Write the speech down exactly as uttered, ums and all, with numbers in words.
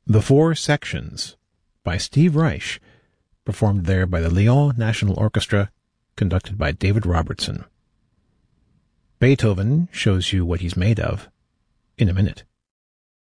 The Four Sections by Steve Reich, performed there by the Lyon National Orchestra, conducted by David Robertson. Beethoven shows you what he's made of in a minute.